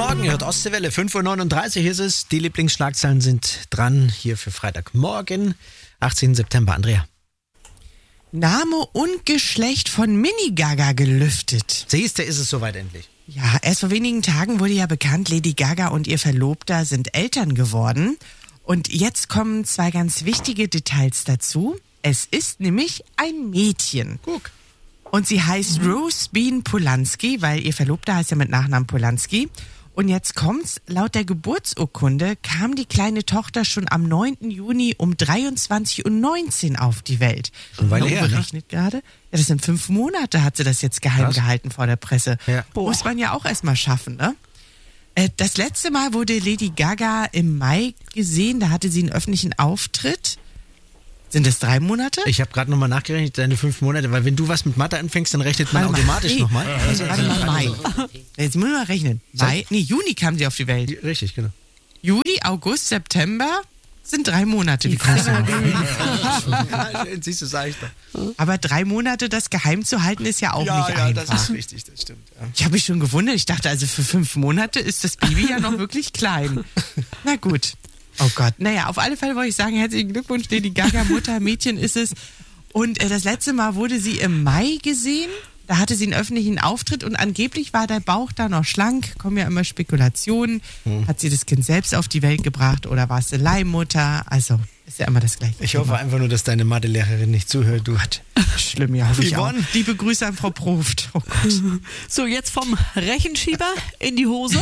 Morgen, ihr hört Ostseewelle, 5.39 Uhr ist es. Die Lieblingsschlagzeilen sind dran hier für Freitagmorgen, 18. September. Andrea. Name und Geschlecht von Mini Gaga gelüftet. Siehst du, ist es soweit endlich. Ja, erst vor wenigen Tagen wurde ja bekannt, Lady Gaga und ihr Verlobter sind Eltern geworden. Und jetzt kommen zwei ganz wichtige Details dazu. Es ist nämlich ein Mädchen. Guck. Und sie heißt Rose Bean Polanski, weil ihr Verlobter heißt ja mit Nachnamen Polanski. Und jetzt kommt's, laut der Geburtsurkunde kam die kleine Tochter schon am 9. Juni um 23.19 Uhr auf die Welt. Schon Weile her, berechnet gerade. Ja, das sind 5 Monate, hat sie das jetzt geheim gehalten vor der Presse. Ja. Muss man ja auch erstmal schaffen, ne? Das letzte Mal wurde Lady Gaga im Mai gesehen, da hatte sie einen öffentlichen Auftritt. Sind das 3 Monate? Ich habe gerade nochmal nachgerechnet, deine 5 Monate, weil wenn du was mit Mathe anfängst, dann rechnet man automatisch nochmal. Warte mal, Mai. Jetzt muss man mal rechnen. Juni kam sie auf die Welt. Richtig, genau. Juli, August, September sind 3 Monate. Wie kommst du Siehst du, sag ich doch. Aber 3 Monate das geheim zu halten, ist ja auch nicht einfach. Ja, das ist richtig, das stimmt. Ja. Ich habe mich schon gewundert. Ich dachte, also für 5 Monate ist das Baby ja noch wirklich klein. Na gut. Oh Gott. Naja, auf alle Fälle wollte ich sagen, herzlichen Glückwunsch, Lady Gaga, Mutter, Mädchen ist es. Und das letzte Mal wurde sie im Mai gesehen. Da hatte sie einen öffentlichen Auftritt und angeblich war der Bauch da noch schlank. Kommen ja immer Spekulationen. Hat sie das Kind selbst auf die Welt gebracht oder war es eine Leihmutter? Also, ist ja immer das Gleiche. Ich hoffe einfach nur, dass deine Mathelehrerin nicht zuhört. Du hat schlimm, ja, hoffe ich auch. Liebe Grüße an Frau Proft. Oh Gott. So, jetzt vom Rechenschieber in die Hose.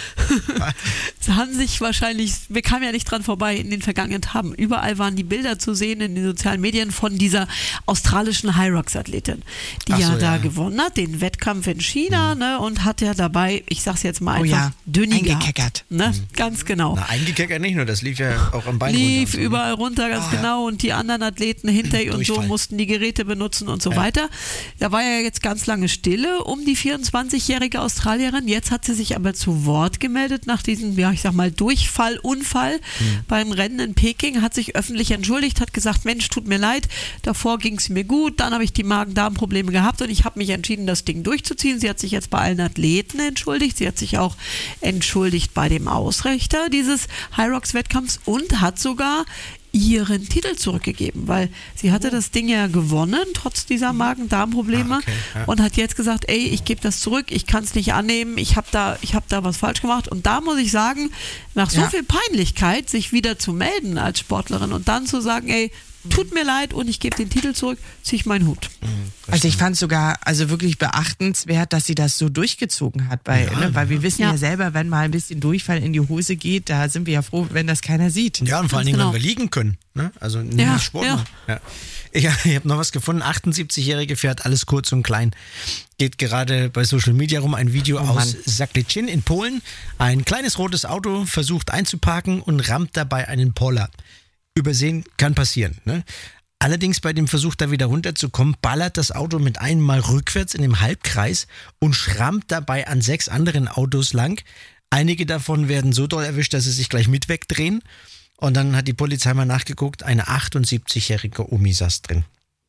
Sie haben sich wahrscheinlich, wir kamen ja nicht dran vorbei in den vergangenen Tagen. Überall waren die Bilder zu sehen in den sozialen Medien von dieser australischen High-Rocks-Athletin, die gewonnen hat, den Wettkampf in China, ne, und hat ja dabei, ich sag's jetzt mal einfach, dünni eingekeckert. Ne? Ganz genau. Na, eingekeckert nicht nur, das lief ja auch am Bein runter. Lief überall runter, ganz genau, und die anderen Athleten hinter ihr und so mussten die Geräte benutzen und so weiter. Da war ja jetzt ganz lange Stille um die 24-jährige Australierin. Jetzt hat sie sich aber zu Wort gemeldet nach diesem, ja, ich sag mal, Unfall beim Rennen in Peking, hat sich öffentlich entschuldigt, hat gesagt, Mensch, tut mir leid, davor ging es mir gut, dann habe ich die Magen-Darm-Probleme gehabt und ich habe mich entschieden, das Ding durchzuziehen. Sie hat sich jetzt bei allen Athleten entschuldigt, sie hat sich auch entschuldigt bei dem Ausrichter dieses High-Rocks-Wettkampfs und hat sogar ihren Titel zurückgegeben, weil sie hatte das Ding ja gewonnen, trotz dieser Magen-Darm-Probleme und hat jetzt gesagt, ey, ich gebe das zurück, ich kann es nicht annehmen, ich hab da was falsch gemacht und da muss ich sagen, nach so viel Peinlichkeit, sich wieder zu melden als Sportlerin und dann zu sagen, ey, tut mir leid und ich gebe den Titel zurück, ziehe ich meinen Hut. Also ich fand es sogar wirklich beachtenswert, dass sie das so durchgezogen hat, weil wir wissen ja selber, wenn mal ein bisschen Durchfall in die Hose geht, da sind wir ja froh, wenn das keiner sieht. Ja, und vor allen Dingen, wenn wir liegen können. Ne? Also nicht Sport machen. Ja. Ich habe noch was gefunden, 78-Jährige fährt alles kurz und klein. Geht gerade bei Social Media rum ein Video aus Zakliczyn in Polen. Ein kleines rotes Auto versucht einzuparken und rammt dabei einen Poller. Übersehen kann passieren. Ne? Allerdings bei dem Versuch, da wieder runterzukommen, ballert das Auto mit einem Mal rückwärts in dem Halbkreis und schrammt dabei an 6 anderen Autos lang. Einige davon werden so doll erwischt, dass sie sich gleich mit wegdrehen. Und dann hat die Polizei mal nachgeguckt, eine 78-jährige Omi saß drin.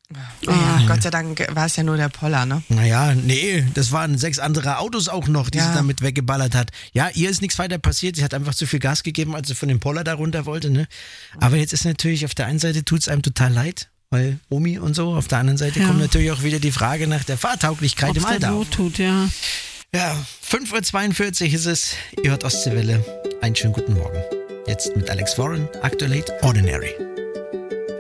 Ja, Gott sei Dank war es ja nur der Poller, ne? Naja, nee, das waren 6 andere Autos auch noch, die sie damit weggeballert hat. Ja, ihr ist nichts weiter passiert, sie hat einfach zu viel Gas gegeben, als sie von dem Poller da runter wollte, ne? Aber jetzt ist natürlich, auf der einen Seite tut es einem total leid, weil Omi und so, auf der anderen Seite kommt natürlich auch wieder die Frage nach der Fahrtauglichkeit im Alter. Ob es tut, ja. Ja, 5.42 Uhr ist es, ihr hört Ostseewelle, einen schönen guten Morgen. Jetzt mit Alex Warren, Aktuell Ordinary.